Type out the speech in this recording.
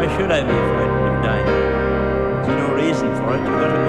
Why should I be frightened of dying? There's no reason for it. You've got to